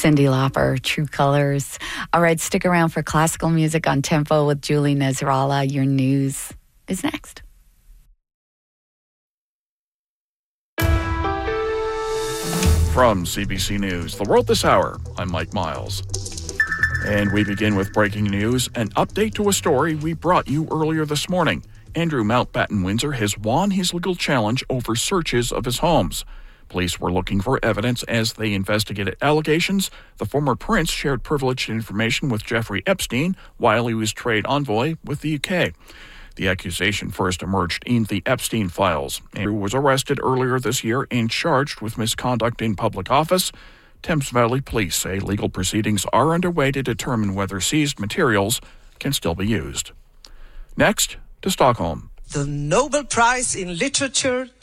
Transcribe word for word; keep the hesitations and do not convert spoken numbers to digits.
Cyndi Lauper, True Colors. All right, stick around for classical music on Tempo with Julie Nasrallah. Your news is next. From C B C News, The World This Hour, I'm Mike Miles. And we begin with breaking news, an update to a story we brought you earlier this morning. Andrew Mountbatten Windsor has won his legal challenge over searches of his homes. Police were looking for evidence as they investigated allegations the former prince shared privileged information with Jeffrey Epstein while he was trade envoy with the U K. The accusation first emerged in the Epstein files. Andrew was arrested earlier this year and charged with misconduct in public office. Thames Valley Police say legal proceedings are underway to determine whether seized materials can still be used. Next, to Stockholm. The Nobel Prize in Literature